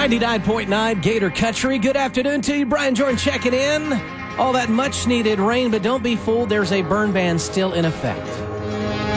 99.9 Gator Country. Good afternoon to you. Brian Jordan checking in. All that much-needed rain, but don't be fooled. There's a burn ban still in effect.